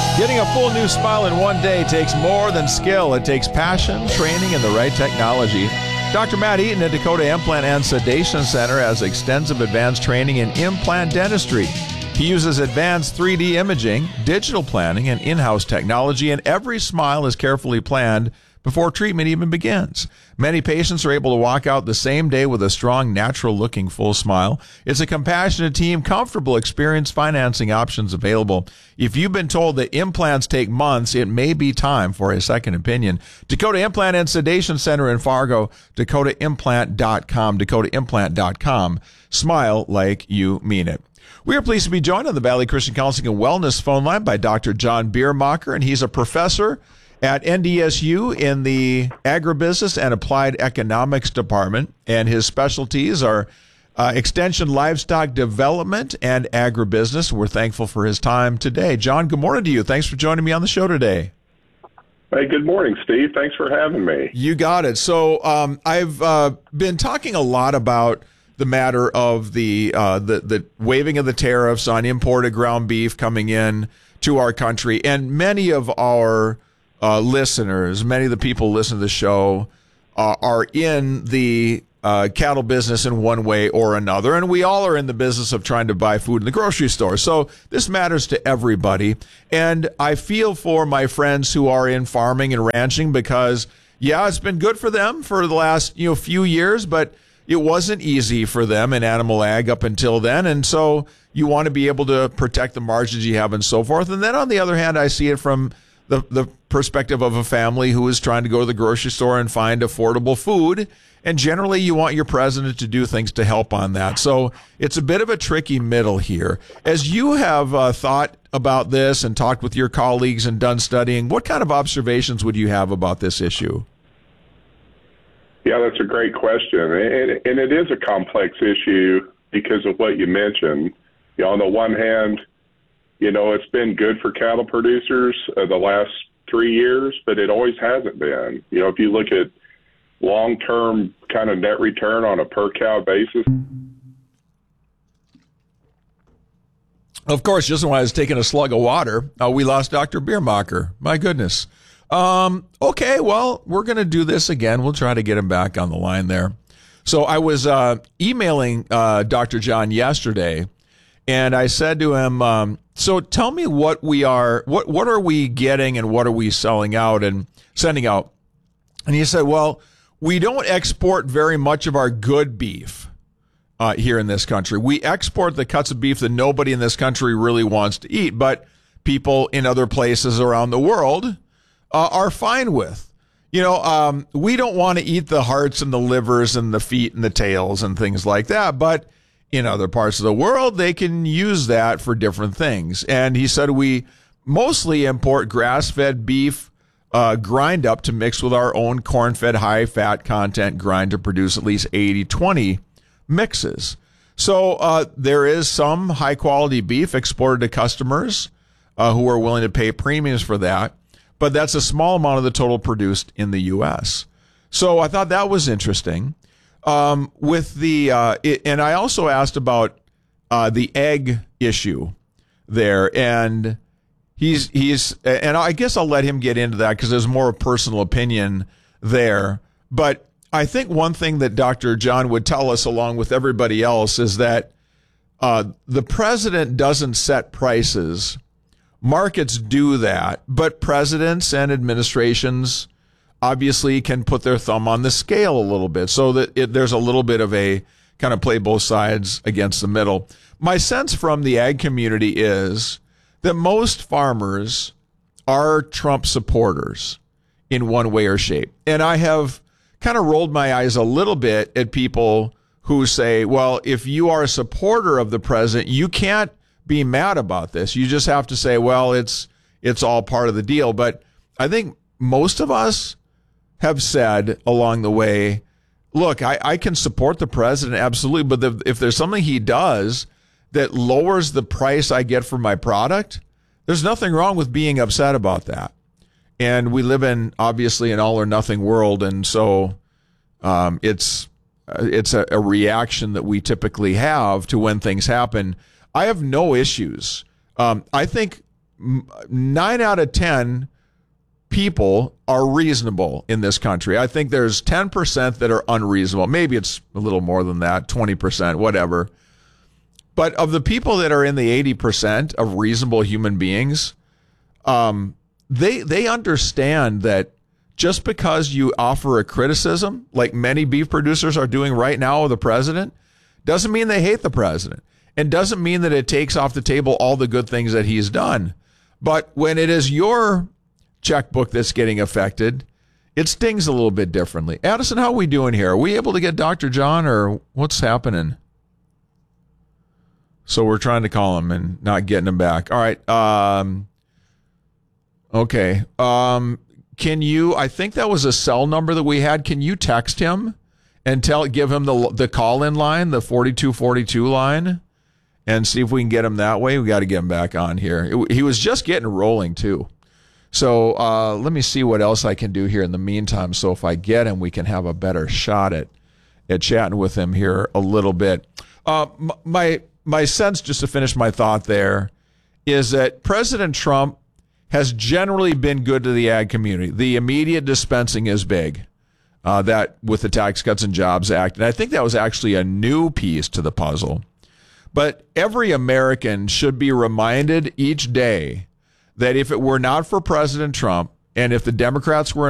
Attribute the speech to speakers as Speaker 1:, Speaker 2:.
Speaker 1: Getting a full new smile in one day takes more than skill. It takes passion, training, and the right technology. Dr. Matt Eaton at Dakota Implant and Sedation Center has extensive advanced training in implant dentistry. He uses advanced 3D imaging, digital planning, and in-house technology, and every smile is carefully planned before treatment even begins. Many patients are able to walk out the same day with a strong, natural-looking full smile. It's a compassionate team, comfortable, experienced financing options available. If you've been told that implants take months, it may be time for a second opinion. Dakota Implant and Sedation Center in Fargo, dakotaimplant.com, dakotaimplant.com. Smile like you mean it. We are pleased to be joined on the Valley Christian Counseling and Wellness phone line by Dr. John Biermacher, and he's a professor at NDSU in the Agribusiness and Applied Economics Department, and his specialties are extension, livestock development, and agribusiness. We're thankful for his time today. John, good morning to you. Thanks for joining me on the show today.
Speaker 2: Hey, good morning, Steve. Thanks for having me.
Speaker 1: You got it. So I've been talking a lot about the matter of the waiving of the tariffs on imported ground beef coming in to our country, and many of our listeners, many of the people who listen to the show are in the cattle business in one way or another, and we all are in the business of trying to buy food in the grocery store. So this matters to everybody, and I feel for my friends who are in farming and ranching because, yeah, it's been good for them for the last few years, but it wasn't easy for them in animal ag up until then, and so you want to be able to protect the margins you have and so forth. And then on the other hand, I see it from the perspective of a family who is trying to go to the grocery store and find affordable food. And generally, you want your president to do things to help on that. So it's a bit of a tricky middle here. As you have thought about this and talked with your colleagues and done studying, what kind of observations would you have about this issue?
Speaker 2: Yeah, that's a great question. And it is a complex issue because of what you mentioned. On the one hand, it's been good for cattle producers the last 3 years, but it always hasn't been. If you look at long-term kind of net return on a per-cow basis.
Speaker 1: Of course, just when I was taking a slug of water, we lost Dr. Biermacher. My goodness. Okay, well, we're going to do this again. We'll try to get him back on the line there. So I was emailing Dr. John yesterday, and I said to him, so tell me what are we getting and what are we selling out and sending out? And he said, well, we don't export very much of our good beef here in this country. We export the cuts of beef that nobody in this country really wants to eat, but people in other places around the world are fine with. We don't want to eat the hearts and the livers and the feet and the tails and things like that, but in other parts of the world, they can use that for different things. And he said we mostly import grass-fed beef grind up to mix with our own corn-fed high-fat content grind to produce at least 80-20 mixes. So there is some high-quality beef exported to customers who are willing to pay premiums for that, but that's a small amount of the total produced in the U.S. So I thought that was interesting. With the and I also asked about the egg issue there, and he's and I guess I'll let him get into that because there's more personal opinion there. But I think one thing that Dr. John would tell us, along with everybody else, is that the president doesn't set prices. Markets do that, but presidents and administrations obviously can put their thumb on the scale a little bit so that there's a little bit of a kind of play both sides against the middle. My sense from the ag community is that most farmers are Trump supporters in one way or shape. And I have kind of rolled my eyes a little bit at people who say, well, if you are a supporter of the president, you can't be mad about this. You just have to say, well, it's all part of the deal. But I think most of us have said along the way, look, I can support the president, absolutely, but if there's something he does that lowers the price I get for my product, there's nothing wrong with being upset about that. And we live in, obviously, an all-or-nothing world, and so it's a reaction that we typically have to when things happen. I have no issues. I think 9 out of 10 people are reasonable in this country. I think there's 10% that are unreasonable. Maybe it's a little more than that, 20%, whatever. But of the people that are in the 80% of reasonable human beings, they understand that just because you offer a criticism, like many beef producers are doing right now of the president, doesn't mean they hate the president, and doesn't mean that it takes off the table all the good things that he's done. But when it is your checkbook that's getting affected, it stings a little bit differently. Addison, how are we doing here? Are we able to get Dr. John, or what's happening? So we're trying to call him and not getting him back. All right. Okay. Can you, I think that was a cell number that we had. Can you text him and give him the call-in line, the 4242 line, and see if we can get him that way? We got to get him back on here. He was just getting rolling too. So let me see what else I can do here in the meantime. So if I get him, we can have a better shot at chatting with him here a little bit. My sense, just to finish my thought there, is that President Trump has generally been good to the ag community. The immediate dispensing is big, that with the Tax Cuts and Jobs Act. And I think that was actually a new piece to the puzzle. But every American should be reminded each day that if it were not for President Trump, and if the Democrats were